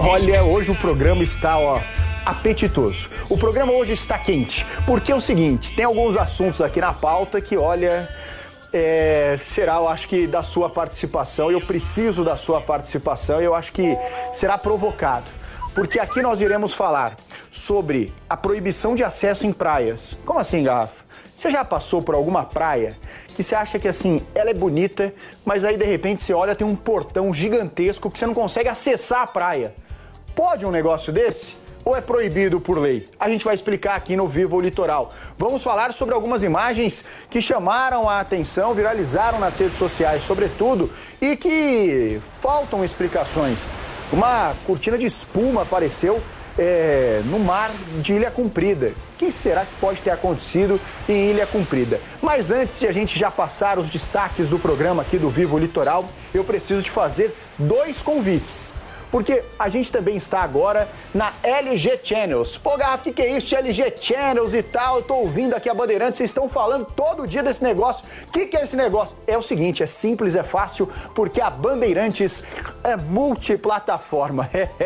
Olha, hoje o programa está, apetitoso. O programa hoje está quente, porque é o seguinte, tem alguns assuntos aqui na pauta que, olha, será, eu acho que, da sua participação, eu preciso da sua participação, eu acho que será provocado. Porque aqui nós iremos falar sobre a proibição de acesso em praias. Como assim, Garrafa? Você já passou por alguma praia que você acha que, assim, ela é bonita, mas aí, de repente, você olha, tem um portão gigantesco que você não consegue acessar a praia? Pode um negócio desse? Ou é proibido por lei? A gente vai explicar aqui no Viva o Litoral. Vamos falar sobre algumas imagens que chamaram a atenção, viralizaram nas redes sociais, sobretudo, e que faltam explicações. Uma cortina de espuma apareceu no mar de Ilha Comprida. O que será que pode ter acontecido em Ilha Comprida? Mas antes de a gente já passar os destaques do programa aqui do Viva o Litoral, eu preciso te fazer dois convites. Porque a gente também está agora na LG Channels. Pô, Garrafa, o que é isso? LG Channels e tal. Eu tô ouvindo aqui a Bandeirantes, vocês estão falando todo dia desse negócio. O que é esse negócio? É o seguinte, é simples, é fácil, porque a Bandeirantes é multiplataforma.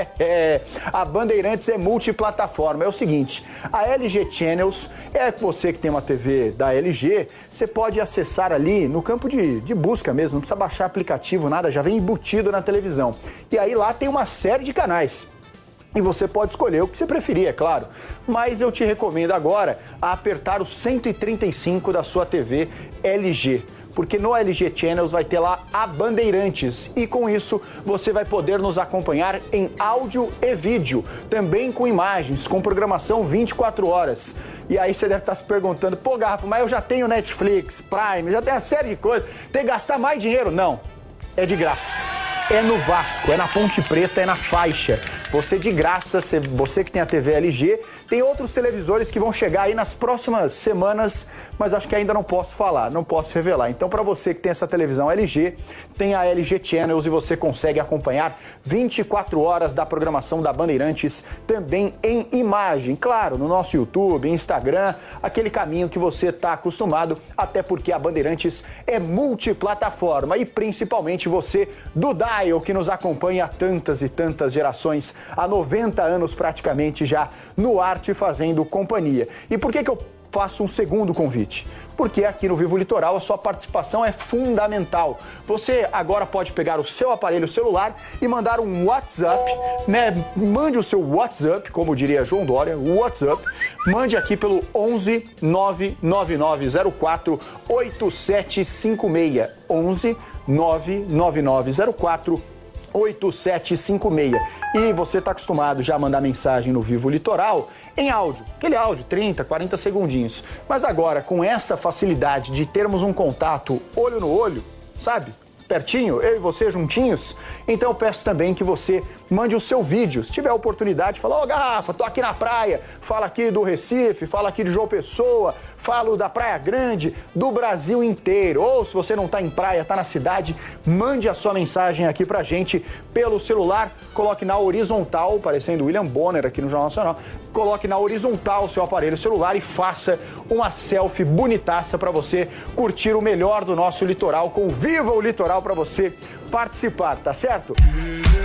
A Bandeirantes é multiplataforma. É o seguinte, a LG Channels, você que tem uma TV da LG, você pode acessar ali no campo de busca mesmo, não precisa baixar aplicativo, nada, já vem embutido na televisão. E aí lá tem uma série de canais. E você pode escolher o que você preferir, é claro. Mas eu te recomendo agora a apertar o 135 da sua TV LG. Porque no LG Channels vai ter lá a Bandeirantes. E com isso você vai poder nos acompanhar em áudio e vídeo. Também com imagens, com programação 24 horas. E aí você deve estar se perguntando, pô, Garrafa, mas eu já tenho Netflix, Prime, já tenho uma série de coisas. Tem que gastar mais dinheiro? Não. É de graça. É no Vasco, é na Ponte Preta, é na faixa. Você de graça, você que tem a TV LG, tem outros televisores que vão chegar aí nas próximas semanas, mas acho que ainda não posso falar, não posso revelar. Então, para você que tem essa televisão LG, tem a LG Channels e você consegue acompanhar 24 horas da programação da Bandeirantes, também em imagem. Claro, no nosso YouTube, Instagram, aquele caminho que você está acostumado, até porque a Bandeirantes é multiplataforma e principalmente você do Dial, que nos acompanha há tantas e tantas gerações, há 90 anos praticamente já no ar te fazendo companhia. E por que eu faço um segundo convite? Porque aqui no Vivo Litoral a sua participação é fundamental. Você agora pode pegar o seu aparelho celular e mandar um WhatsApp, né? Mande o seu WhatsApp, como diria João Dória, WhatsApp. Mande aqui pelo 11 99904 8756. 11 99904 8756. E você está acostumado já a mandar mensagem no Vivo Litoral em áudio, aquele áudio, 30, 40 segundinhos. Mas agora, com essa facilidade de termos um contato olho no olho, sabe? Pertinho, eu e você juntinhos, então eu peço também que você mande o seu vídeo. Se tiver a oportunidade, fala, ô Garrafa, tô aqui na praia, fala aqui do Recife, fala aqui de João Pessoa, falo da Praia Grande, do Brasil inteiro. Ou se você não tá em praia, tá na cidade, mande a sua mensagem aqui pra gente pelo celular, coloque na horizontal, parecendo William Bonner aqui no Jornal Nacional, coloque na horizontal o seu aparelho celular e faça uma selfie bonitaça pra você curtir o melhor do nosso litoral com Viva o Litoral pra você participar, tá certo?